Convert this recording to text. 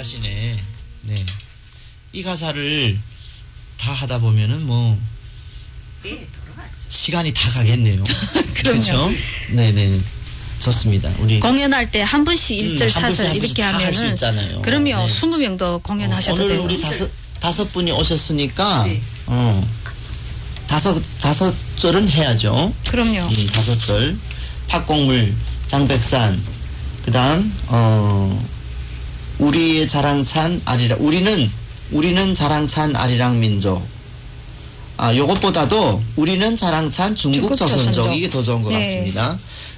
잘하시네. 네. 이 가사를 다 하다 보면은 뭐 시간이 다 가겠네요. 그렇죠? 네네. 좋습니다. 우리 공연할 때 한 분씩 1절 한 분씩 4절 한 이렇게 분씩 다 할 수 하면은 있잖아요. 그럼요. 네. 20명도 공연하셔도 오늘 돼요. 우리 다섯 분이 오셨으니까 네. 다섯 절은 해야죠. 그럼요. 5절. 팥곡물 장백산. 그다음 우리의 자랑찬 아리랑. 우리는 자랑찬 아리랑 민족. 요것보다도 우리는 자랑찬 중국 조선족. 이게 더 좋은 것 네. 같습니다.